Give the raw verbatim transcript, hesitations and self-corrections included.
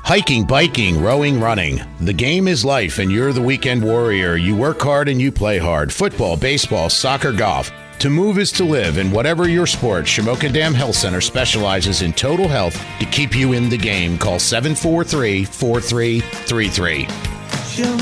Hiking, biking, rowing, running. The game is life, and you're the weekend warrior. You work hard and you play hard. Football, baseball, soccer, golf. To move is to live, and whatever your sport, Shamokin Dam Health Center specializes in total health to keep you in the game. Call seven four three, four three three three.